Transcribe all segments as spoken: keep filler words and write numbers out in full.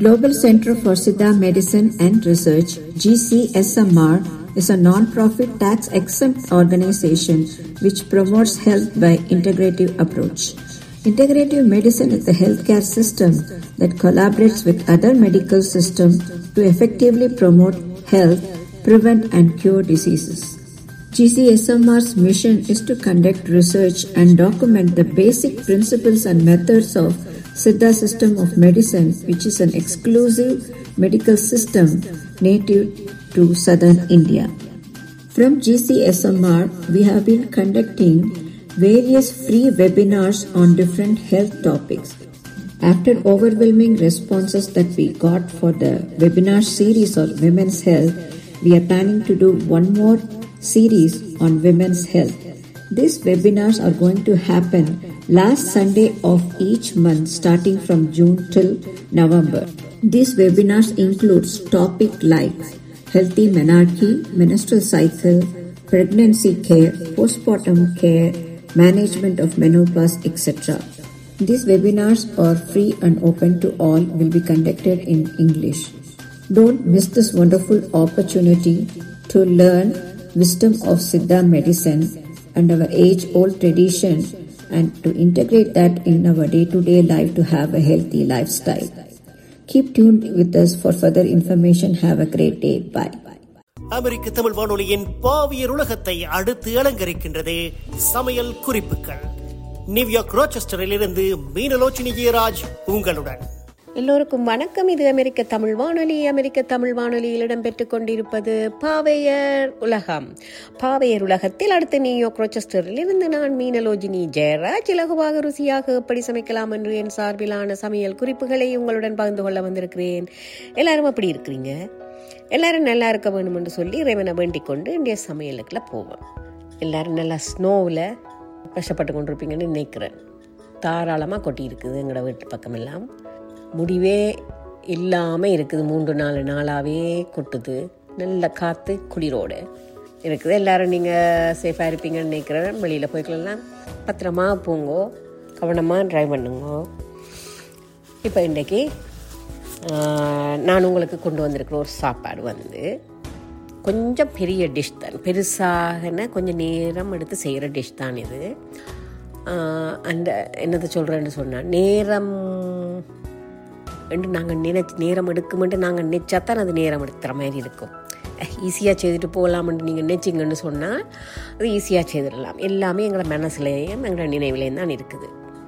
Global Center for Siddha Medicine and Research, G C S M R, is a non-profit tax-exempt organization which promotes health by integrative approach. Integrative medicine is a healthcare system that collaborates with other medical systems to effectively promote health, prevent and cure diseases. G C S M R's mission is to conduct research and document the basic principles and methods of Siddha system of medicine, which is an exclusive medical system native to southern India. From G C S M R, we have been conducting various free webinars on different health topics. After overwhelming responses that we got for the webinar series on women's health, we are planning to do one more series on women's health. These webinars are going to happen last Sunday of each month starting from June till November. These webinars include topics like healthy menarche, menstrual cycle, pregnancy care, postpartum care, management of menopause, et cetera. These webinars are free and open to all, will be conducted in English. Don't miss this wonderful opportunity to learn wisdom of Siddha medicine and our age-old tradition, and to integrate that in our day-to-day life to have a healthy lifestyle. Keep tuned with us for further information. Have a great day. Bye. அமெரிக்க தமிழ் வானொலியின் பாவியர் உலகத்தை அடுத்து அலங்கரிக்கின்றது சமையல் குறிப்புகள். New York ரோச்செஸ்டரில் இருந்து மீனலோச்சினி ஜெயராஜ் உங்களுடன். எல்லோருக்கும் வணக்கம். இது அமெரிக்க தமிழ் வானொலி. அமெரிக்க தமிழ் வானொலியில் இடம்பெற்றுக் கொண்டிருப்பது பாவையர் உலகம். பாவையர் உலகத்தில் அடுத்து நியூயார்க் ரோச்செஸ்டரில் இருந்து நான் மீனலோஜினி ஜெயராஜ் இலகுவாக ருசியாக எப்படி சமைக்கலாம் என்று என் சார்பிலான சமையல் குறிப்புகளை உங்களுடன் பகிர்ந்து கொள்ள வந்திருக்கிறேன். எல்லாரும் அப்படி இருக்கிறீங்க? எல்லாரும் நல்லா இருக்க வேணும் என்று சொல்லி இறைவனை வேண்டிக் கொண்டு இன்றைய சமையலுக்குள்ள போவோம். எல்லாரும் நல்லா ஸ்னோவில் கஷ்டப்பட்டு கொண்டிருப்பீங்கன்னு நினைக்கிறேன். தாராளமாக கொட்டி இருக்குது எங்களோட வீட்டு பக்கம் எல்லாம். முடிவே இல்லாமல் இருக்குது. மூன்று நாலு நாளாகவே கொட்டுது. நல்ல காற்று குளிரோடு இருக்குது. எல்லோரும் நீங்கள் சேஃபாக இருப்பீங்கன்னு நினைக்கிறேன். வெளியில் போய்க்கலாம். பத்திரமா போங்கோ, கவனமாக ட்ரைவ் பண்ணுங்கோ. இப்போ இன்றைக்கி நான் உங்களுக்கு கொண்டு வந்திருக்கிற ஒரு சாப்பாடு வந்து கொஞ்சம் பெரிய டிஷ் தான். பெருசாகன கொஞ்சம் நேரம் எடுத்து செய்கிற டிஷ் தான் இது. அந்த என்னத்தை சொல்கிறேன்னு சொன்னால், நேரம் என்று நாங்கள் நினைச்சி நேரம் எடுக்குமென்று நாங்கள் நினச்சா தான் அது நேரம் எடுக்கிற மாதிரி இருக்கும். ஈஸியாக செய்துட்டு போகலாம்னு நீங்கள் நினச்சிங்கன்னு சொன்னால் அது ஈஸியாக செய்திடலாம். எல்லாமே எங்களோட மனசுலேயும் எங்களோட நினைவிலையும் தான் இருக்குது.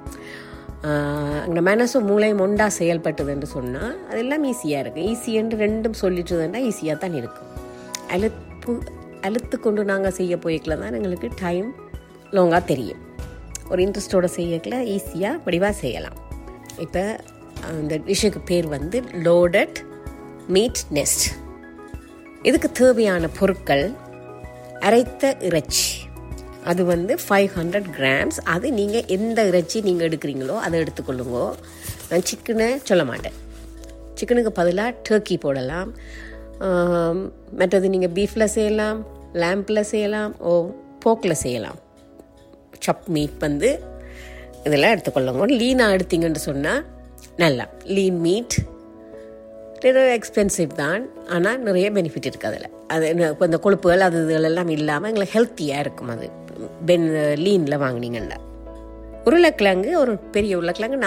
எங்களோட மனசும் மூளையும் ஒன்றா செயல்பட்டது என்று சொன்னால் அதெல்லாம் ஈஸியாக இருக்குது. ஈஸி என்று ரெண்டும் சொல்லிட்டுதுன்னா ஈஸியாக தான் இருக்கும். அழுத்து அழுத்து கொண்டு நாங்கள் செய்ய போய்க்கல தான் எங்களுக்கு டைம் லாங்காக தெரியும். ஒரு இன்ட்ரெஸ்டோடு செய்யக்கல ஈஸியாக வடிவாக செய்யலாம். இப்போ அந்த டிஷ்ஷுக்கு பேர் வந்து லோடட் மீட் நெஸ்ட். இதுக்கு தேவையான பொருட்கள் அரைத்த இறைச்சி. அது வந்து ஃபைவ் ஹண்ட்ரட் கிராம்ஸ். அது நீங்கள் எந்த இறைச்சி நீங்கள் எடுக்கிறீங்களோ அதை எடுத்துக்கொள்ளுங்க. நான் சிக்கனை சொல்ல மாட்டேன். சிக்கனுக்கு பதிலாக டர்க்கி போடலாம். மற்றது நீங்கள் பீஃபில் செய்யலாம், லேம்பில் செய்யலாம், ஓ போக்கில் செய்யலாம். சப் மீட் வந்து இதெல்லாம் எடுத்துக்கொள்ளுங்க. லீனாக எடுத்தீங்கன்னு சொன்னால் நல்லா லீன் மீட் எக்ஸ்பென்சிவ் தான், ஆனால் நிறைய பெனிஃபிட் இருக்குது அதில். அது இப்போ இந்த கொழுப்புகள் அது இதெல்லாம் இல்லாமல் எங்களுக்கு ஹெல்த்தியாக இருக்கும். அது பென் லீனில் வாங்கினீங்கன்னா உருளைக்கிழங்கு, ஒரு பெரிய உருளைக்கிழங்கு